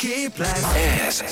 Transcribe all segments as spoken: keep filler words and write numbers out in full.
Képlet! Ez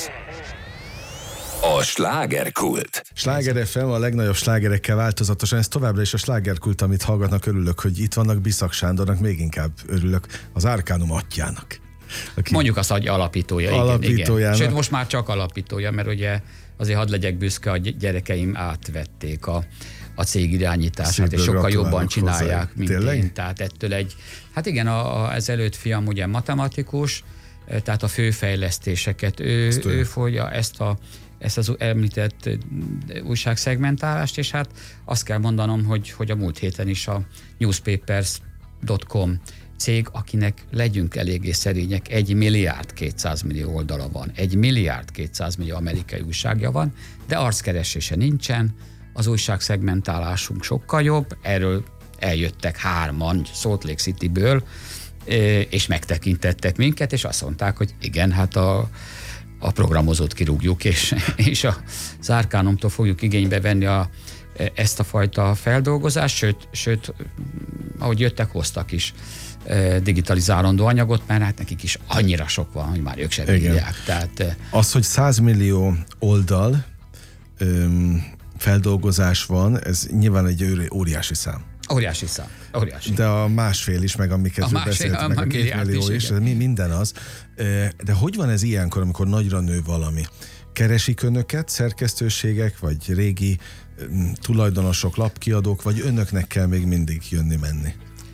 a slágerkult. Sláger ef em a legnagyobb slágerekkel változatosan, ez továbbra is a slágerkult, amit hallgatnak, örülök, hogy itt vannak. Biszak Sándornak még inkább örülök, az Arcanum atyának. Aki Mondjuk azt, hogy alapítója. Alapítójának. Igen, Sőt, most már csak alapítója, mert ugye azért hadd legyek büszke, a gyerekeim átvették a, a cég irányítását, és sokkal jobban csinálják, hozzá. mint Tényleg? én. Tehát ettől egy, hát igen, a, a, ezelőtt fiam ugye matematikus, tehát a főfejlesztéseket ő, ő fogja, ezt a ezt az említett újságszegmentálást, és hát azt kell mondanom, hogy, hogy a múlt héten is a newspapers dot com cég, akinek legyünk eléggé szerények, egy milliárd kétszáz millió oldala van, egy milliárd kétszáz millió amerikai újságja van, de arckeresése nincsen, az újságszegmentálásunk sokkal jobb, erről eljöttek hárman Salt Lake Cityből, és megtekintettek minket, és azt mondták, hogy igen, hát a a programozót kirúgjuk, és, és az Arcanumtól fogjuk igénybe venni a, ezt a fajta feldolgozást, sőt, sőt, ahogy jöttek, hoztak is digitalizálandó anyagot, mert hát nekik is annyira sok van, hogy már ők sem bírják. Tehát, az, hogy száz millió oldal öm, feldolgozás van, ez nyilván egy óriási szám. Óriási szám. Óriási. De a másfél is, meg amiket beszéltünk, meg a két millió is, is minden az. De hogy van ez ilyenkor, amikor nagyra nő valami? Keresik önöket, szerkesztőségek, vagy régi tulajdonosok, lapkiadók, vagy önöknek kell még mindig jönni-menni?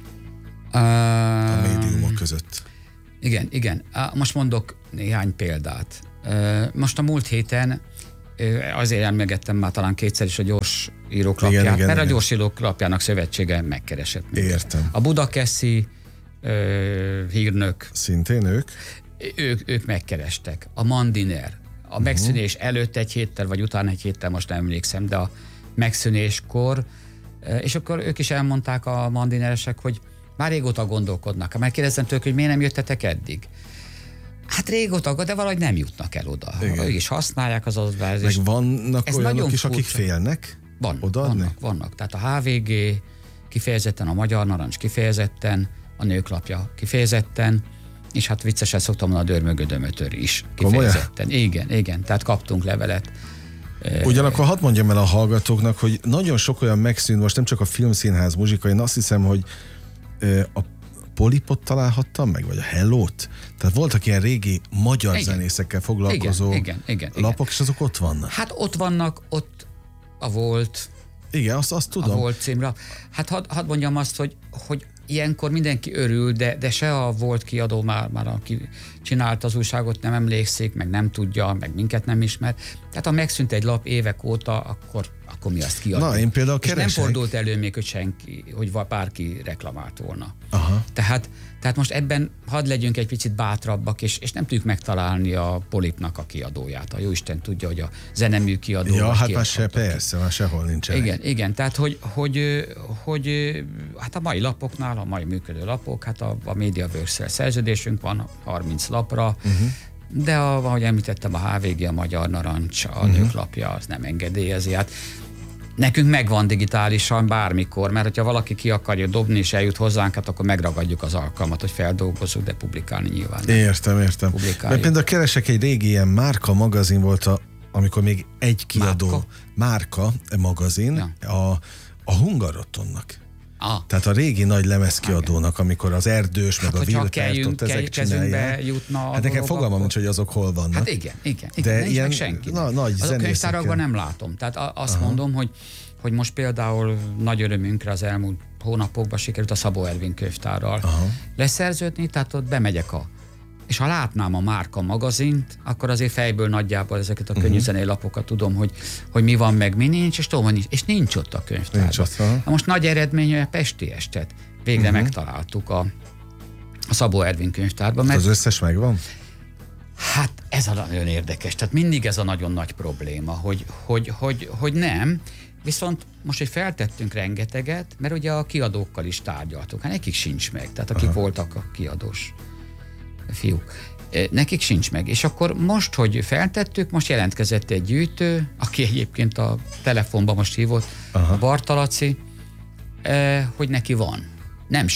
Uh, a médiumok között. Igen, igen. Most mondok néhány példát. Most a múlt héten azért emlegettem már talán kétszer is a gyors írók lapját, igen, igen, mert igen. a gyors írók lapjának szövetsége megkeresett minket. Értem. A budakeszi ö, hírnök. Szintén ők? Ők, ők megkerestek. A Mandiner. A uh-huh. megszűnés előtt egy héttel, vagy utána egy héttel, most nem emlékszem, de a megszűnéskor, és akkor ők is elmondták a mandineresek, hogy már régóta gondolkodnak. Mert kérdeztem tőlük, hogy miért nem jöttetek eddig? Hát régóta, de valahogy nem jutnak el oda. Ők is használják az adatbázist. Meg vannak ez olyanok is, akik félnek Van, odaadni? Vannak, vannak. Tehát a há vé gé kifejezetten, a Magyar Narancs kifejezetten, a Nőklapja kifejezetten, és hát viccesen szoktam mondani, a Dörmögödömötör is kifejezetten. Komolyan? Igen, igen, tehát kaptunk levelet. Ugyanakkor hadd mondjam el a hallgatóknak, hogy nagyon sok olyan megszűnt, most nem csak a Filmszínház muzsika, én azt hiszem, hogy a Polipot találhattam meg, vagy a Hellót? Tehát voltak ilyen régi magyar igen. zenészekkel foglalkozó igen, igen, igen, igen. lapok, és azok ott vannak. Hát ott vannak, ott a Volt. Igen, azt, azt tudom. A Volt címre. Hát hadd had mondjam azt, hogy, hogy ilyenkor mindenki örül, de, de se a Volt kiadó már, már aki csinálta az újságot nem emlékszik, meg nem tudja, meg minket nem ismer. Tehát ha megszűnt egy lap évek óta, akkor, akkor mi azt kiadjuk. Na, én például és keresek. nem fordult elő még, hogy senki, hogy bárki reklamált volna. Aha. Tehát, tehát most ebben hadd legyünk egy picit bátrabbak, és, és nem tudjuk megtalálni a Polipnak a kiadóját. A jóisten tudja, hogy a zenemű kiadó. Ja, hát már se, persze, már sehol nincsen. Igen, igen, tehát hogy, hogy, hogy hát a mai lapoknál, a mai működő lapok, hát a, a MediaWorks-szel szerződésünk van harminc lapra, uh-huh. de a, ahogy említettem, a há vé gé, a Magyar Narancs, a uh-huh. Nőklapja, az nem engedélyezi. Hát nekünk megvan digitálisan bármikor, mert hogyha valaki ki akarja dobni és eljut hozzánk, hát akkor megragadjuk az alkalmat, hogy feldolgozzuk, de publikálni nyilván. Nem. Értem, értem. Mert például keresek egy régi ilyen Márka magazin volt, a, amikor még egy kiadó Márka, Márka magazin, ja. a, a Hungarotonnak. Ah. Tehát a régi nagy lemezkiadónak, amikor az Erdős, meg hát, a Wilpert ott ezek csinálják. Hát nekem fogalmam nincs, hogy azok hol vannak. Hát igen, igen. igen de nincs ilyen, meg senki. Na, nagy azok könyvtárakban nem látom. Tehát azt Aha. mondom, hogy, hogy most például nagy örömünkre az elmúlt hónapokban sikerült a Szabó Ervin könyvtárral Aha. leszerződni, tehát ott bemegyek a és ha látnám a Márka magazint, akkor azért fejből nagyjából ezeket a uh-huh. könnyűzenei lapokat tudom, hogy, hogy mi van, meg mi nincs, és tudom, hogy és nincs ott a könyvtárban. Na most nagy eredmény, hogy a Pesti Estet végre uh-huh. megtaláltuk a, a Szabó Ervin könyvtárban. Mert az összes megvan? Hát ez a nagyon érdekes. Tehát mindig ez a nagyon nagy probléma, hogy, hogy, hogy, hogy nem, viszont most, hogy feltettünk rengeteget, mert ugye a kiadókkal is tárgyaltuk, hát nekik sincs meg, tehát akik Aha. voltak a kiadós fiúk. Nekik sincs meg. És akkor most, hogy feltettük, most jelentkezett egy gyűjtő, aki egyébként a telefonban most hívott, Aha. a Bartalaci, hogy neki van. Nem sok,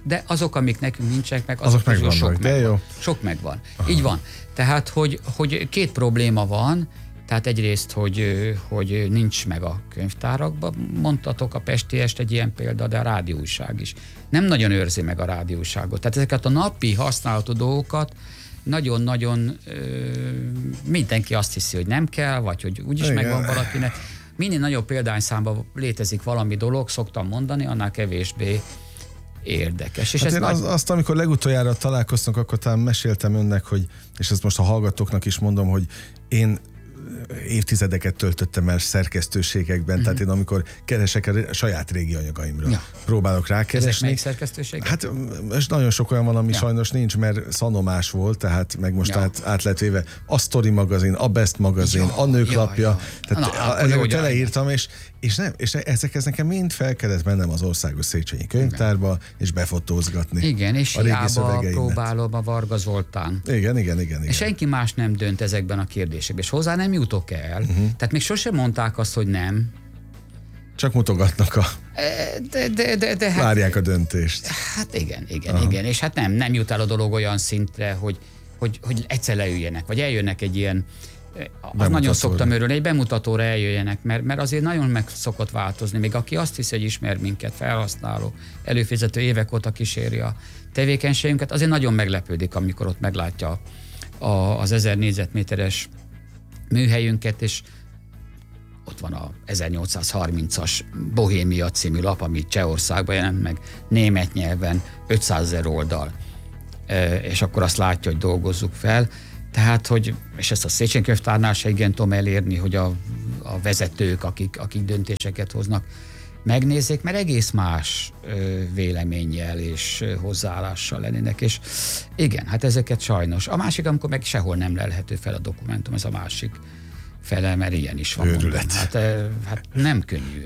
de azok, amik nekünk nincsenek meg, azok, azok megvannak, sok de megvan. Jó. Sok megvan. Aha. Így van. Tehát, hogy, hogy két probléma van, tehát egyrészt, hogy, hogy nincs meg a könyvtárakban, mondtatok a Pesti Est egy ilyen példa, de a rádióújság is. Nem nagyon őrzi meg a rádióújságot. Tehát ezeket a napi használatú dolgokat nagyon-nagyon ö, mindenki azt hiszi, hogy nem kell, vagy hogy úgyis igen. megvan valakinek. Minél nagyobb példányszámban létezik valami dolog, szoktam mondani, annál kevésbé érdekes. És hát ez én nagy... az, azt, amikor legutoljára találkoztunk, akkor talán meséltem önnek, hogy, és ezt most a hallgatóknak is mondom, hogy én évtizedeket töltöttem el szerkesztőségekben, mm-hmm. tehát én amikor keresek a saját régi anyagaimra, ja. próbálok rákeresni. Ezek melyik szerkesztőségek? Hát és nagyon sok olyan van, ami ja. sajnos nincs, mert szanomás volt, tehát meg most ja. át, át lett véve a Story magazin, a Best magazin, ja, a Nők ja, lapja, ja. tehát Na, ezeket teleírtam, és, és, nem, és ezekhez nekem mind fel kellett mennem az Országos Széchenyi Könyvtárba, igen. és befotózgatni. Igen, és hiába próbálom a Varga Zoltán. Igen, igen, igen, igen. És senki más nem dönt ezekben a kérdésekben, és hozzá nem jutok el. Uh-huh. Tehát még sosem mondták azt, hogy nem. Csak mutogatnak a... De, de, de, de, hát, várják a döntést. Hát igen, igen, Aha. igen. És hát nem, nem jut el a dolog olyan szintre, hogy, hogy, hogy egyszer leüljenek, vagy eljönnek egy ilyen, az nagyon szoktam örülni, egy bemutatóra eljöjjenek, mert, mert azért nagyon meg szokott változni. Még aki azt hiszi, hogy ismer minket, felhasználó, előfizető, évek óta kíséri a tevékenységünket, azért nagyon meglepődik, amikor ott meglátja a, az ezer négyzetméteres műhelyünket, és ott van a ezernyolcszázharmincas Bohémia című lap, ami Csehországban jelent meg, német nyelven, ötszázezer oldal. E, és akkor azt látja, hogy dolgozzuk fel. Tehát, hogy, és ezt a Széchenyi Könyvtárnál se igen tudom elérni, hogy a, a vezetők, akik, akik döntéseket hoznak, megnézzék, mert egész más véleménnyel és hozzáállással lennének, és igen, hát ezeket sajnos. A másik, amikor meg sehol nem lelhető fel a dokumentum, ez a másik fele, mert ilyen is van. Őrület. Hát, hát nem könnyű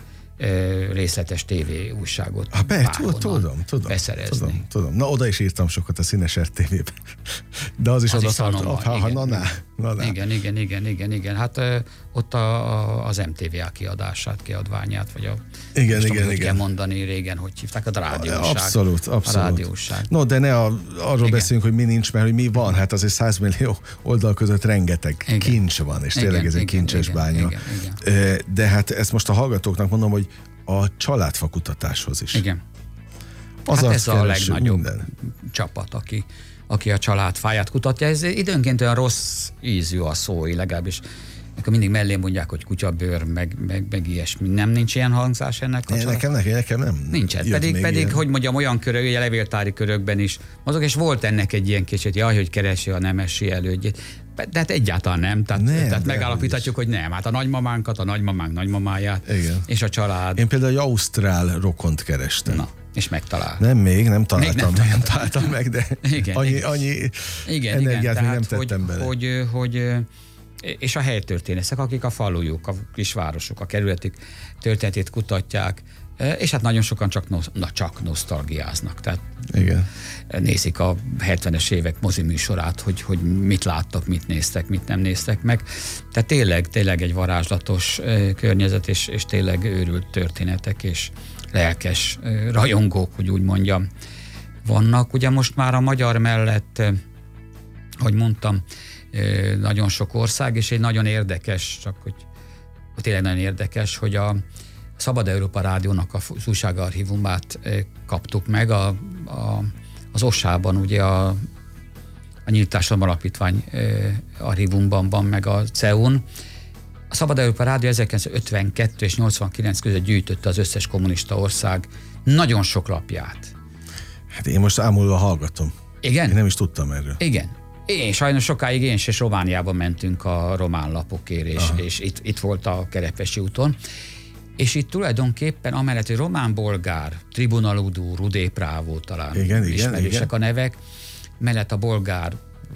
részletes tévé újságot ha, be, tudom, tudom, beszerezni. Tudom, tudom. Na, oda is írtam sokat a Színes er té vében. De az is az oda tart. Ha, ha, na, na, na, na. Igen, igen, igen, igen, igen. Hát ö, ott a, a, az em té vé á kiadását, kiadványát, vagy a igen, tudom, igen, hogy igen. kell mondani régen, hogy hívták, a rádióság. Abszolút, abszolút. A rádióság. No, de ne a, arról igen. beszéljünk, hogy mi nincs, mert hogy mi van. Hát azért száz millió oldal között rengeteg igen. kincs van, és igen, tényleg ez egy kincses igen, bánya. Igen, igen. De hát ezt most a hallgatóknak mondom, hogy a családfakutatáshoz is. Igen. Az hát ez a legnagyobb minden. csapat, aki, aki a családfáját kutatja. Ez időnként olyan rossz ízű a szó, legalábbis akkor mindig mellé mondják, hogy kutyabőr, meg, meg, meg ilyesmi. Nem nincs ilyen hangzás ennek a család? Nekem, nekem, nekem nem. Nincsen. Pedig, pedig hogy mondjam, olyan körök, ugye levéltári körökben is mozog, és volt ennek egy ilyen kicsit, jaj, hogy keresi a nemesi elődjét. De hát egyáltalán nem. Tehát, nem, tehát megállapíthatjuk, hogy nem. Hát a nagymamánkat, a nagymamánk nagymamáját, igen. és a család. Én például egy ausztrál rokont kerestem. Na, és megtalált. Nem még, nem találtam, még nem, nem találtam meg, de igen, annyi, igen. annyi igen, energiát igen, még nem tettem hogy, bele. Hogy, hogy, és a helytörténészek, akik a falujuk, a kisvárosok, a kerületük történetét kutatják, és hát nagyon sokan csak, nosz, na, csak nosztalgiáznak. Tehát igen. nézik a hetvenes évek moziműsorát, hogy, hogy mit láttak, mit néztek, mit nem néztek meg. Tehát tényleg, tényleg egy varázslatos környezet, és, és tényleg őrült történetek, és lelkes rajongók, hogy úgy mondjam, vannak. Ugye most már a magyar mellett, ahogy mondtam, nagyon sok ország, és egy nagyon érdekes, csak hogy tényleg nagyon érdekes, hogy a Szabad Európa Rádiónak az újságarchívumát kaptuk meg, a, a, az Ossában, ugye a, a Nyílt Társadalom Alapítvány archívumban van, meg a cé e u-n. A Szabad Európa Rádió ezerkilencszázötvenkettő és nyolcvankilenc között gyűjtötte az összes kommunista ország nagyon sok lapját. Hát én most ámulva hallgatom. Igen? Én nem is tudtam erről. Igen. Én sajnos sokáig én és Romániába mentünk a román lapokért, és, és itt, itt volt a Kerepesi úton. És itt tulajdonképpen amellett, hogy román-bolgár, Tribunaludú, Rudé Právó talán igen, ismerősek igen, a nevek, mellett a bolgár,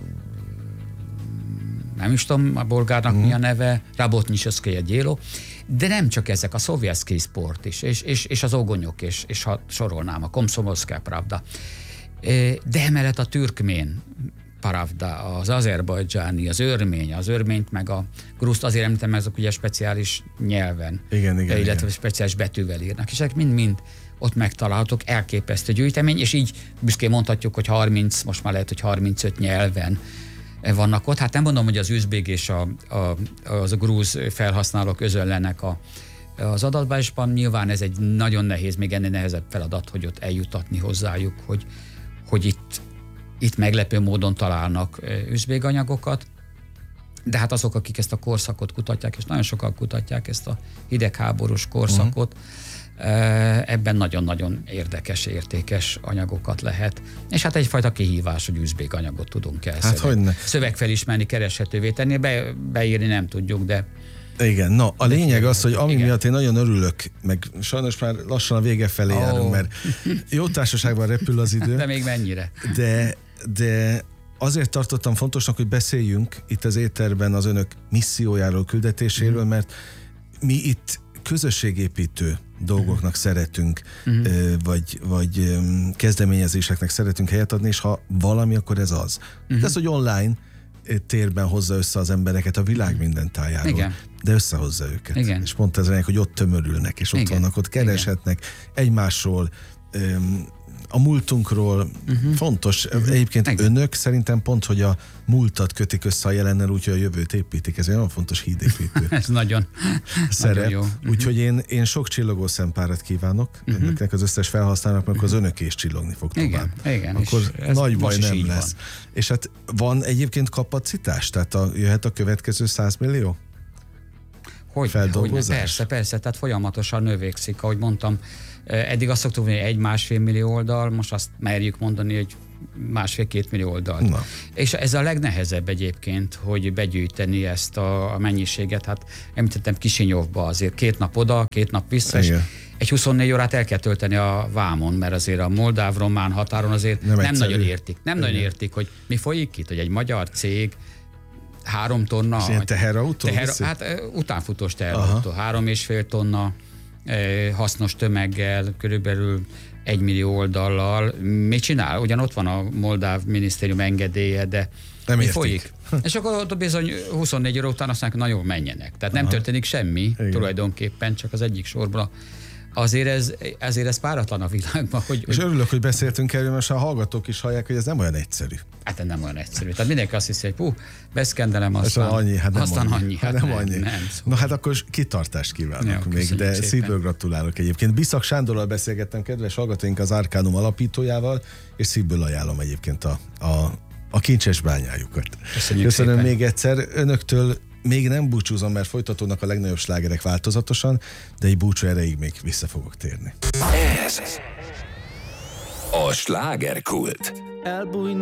nem is tudom a bolgárnak mm. mi a neve, Rabotnyisoszkaja Gyélo, de nem csak ezek, a Szovjetszkij Sport is, és, és, és az Ogonyok, és, és ha sorolnám, a Komszomolszkaja Pravda. De emellett a türkmén Pravda, az azerbajdzsáni, az örmény, az örményt meg a grúzt azért említem, mert azok ugye speciális nyelven, igen, igen, illetve igen. speciális betűvel írnak, és ezek mind-mind ott megtalálhatók, elképesztő gyűjtemény, és így büszkén mondhatjuk, hogy harminc, most már lehet, hogy harmincöt nyelven vannak ott. Hát nem mondom, hogy az üzbég és a, a, az a grúz felhasználók özönlenek a, az adatbázisban. Nyilván ez egy nagyon nehéz, még ennél nehezebb feladat, hogy ott eljutatni hozzájuk, hogy, hogy itt, itt meglepő módon találnak üzbég anyagokat. De hát azok, akik ezt a korszakot kutatják, és nagyon sokan kutatják ezt a hidegháborús korszakot, uh-huh. ebben nagyon-nagyon érdekes, értékes anyagokat lehet. És hát egyfajta kihívás, hogy üzbég anyagot tudunk elszedni. Hát szövegfelismerni, kereshetővé tenni, be, beírni nem tudjuk, de... Igen, na a lényeg az, hogy ami igen. miatt én nagyon örülök, meg sajnos már lassan a vége felé oh. járunk, mert jó társaságban repül az idő. De még mennyire. De, de azért tartottam fontosnak, hogy beszéljünk itt az éterben az önök missziójáról, küldetéséről, mm. mert mi itt közösségépítő dolgoknak szeretünk, uh-huh. vagy, vagy kezdeményezéseknek szeretünk helyet adni, és ha valami, akkor ez az. Uh-huh. Ez, hogy online térben hozza össze az embereket a világ minden tájáról, igen. de összehozza őket. Igen. És pont ez lényeg, hogy ott tömörülnek, és ott igen. vannak, ott kereshetnek igen. egymásról, a múltunkról. Uh-huh. Fontos. Uh-huh. Egyébként igen. önök szerintem pont, hogy a múltat kötik össze a jelennel, úgyhogy a jövőt építik. Ez egy nagyon fontos hídépítő ez nagyon, szerep. Nagyon jó. Uh-huh. Úgyhogy én, én sok csillogó szempárat kívánok uh-huh. önöknek, az összes felhasználóknak, mert uh-huh. az önök is csillogni fog tovább. Igen, igen. Akkor nagy baj nem lesz. Van. És hát van egyébként kapacitás? Tehát a, jöhet a következő száz millió? Hogy, hogy persze, persze, tehát folyamatosan növekszik, ahogy mondtam. Eddig azt szoktuk mondani, hogy egy-másfél millió oldal, most azt merjük mondani, hogy másfél-két millió oldal. Na. És ez a legnehezebb egyébként, hogy begyűjteni ezt a, a mennyiséget. Hát említettem Kisinyovba azért két nap oda, két nap vissza, és egy huszonnégy órát el kell tölteni a vámon, mert azért a moldáv-román határon azért nem, nem nagyon értik. Nem Igen. nagyon értik, hogy mi folyik itt, hogy egy magyar cég három tonna... És ilyen teherautó? Teher, hát utánfutós teherautó, Aha. három és fél tonna hasznos tömeggel, körülbelül egy millió oldallal. Mit csinál? Ugyan ott van a moldáv minisztérium engedélye, de nem mi értik. folyik? És akkor ott bizony huszonnégy óra után azt mondják, na jó, menjenek. Tehát nem Aha. történik semmi, Igen. tulajdonképpen csak az egyik sorból a Azért ez, ezért ez páratlan a világban. Hogy, és örülök, hogy beszéltünk erről, mert a hallgatók is hallják, hogy ez nem olyan egyszerű. Hát ez nem olyan egyszerű. Tehát mindenki azt hiszi, hogy puh, beszkendelem, aztán, annyi, hát nem aztán annyi. annyi. Hát hát nem, nem annyi. Nem, szóval. Na hát akkor kitartást kívánok Jó, még, de szépen. Szívből gratulálok egyébként. Biszak Sándorral beszélgettem, kedves hallgatóink, az Arcanum alapítójával, és szívből ajánlom egyébként a, a, a kincses bányájukat. Köszönjük Köszönöm szépen. még egyszer. Önöktől még nem búcsúzom, mert folytatódnak a legnagyobb slágerek változatosan, de egy búcsú erejéig még vissza fogok térni. Ez a slágerkult. Elbújni